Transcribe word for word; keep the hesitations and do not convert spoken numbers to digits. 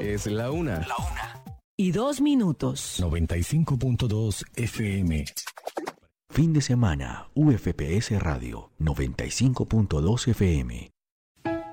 Es la una. La una. Y dos minutos. noventa y cinco punto dos F M. Fin de semana, U F P S Radio, noventa y cinco punto dos F M.